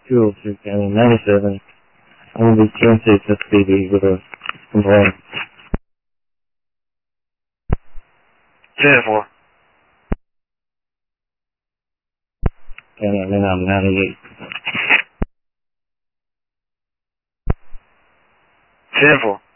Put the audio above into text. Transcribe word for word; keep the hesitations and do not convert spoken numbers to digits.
two oh six, I mean ninety-seven. I'm going to be ten six S P D with a complaint. ten four. And then I'm ninety-eight. ten four.